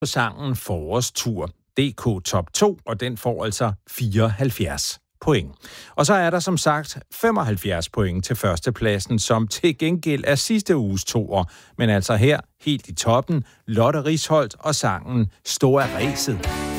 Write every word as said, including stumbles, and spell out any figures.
på sangen Forårstur, D K Top to, og den får altså fireoghalvfjerds point. Og så er der som sagt femoghalvfjerds point til førstepladsen, som til gengæld er sidste uges toer, men altså her helt i toppen, Lotte Risholt og sangen Stå af ræset.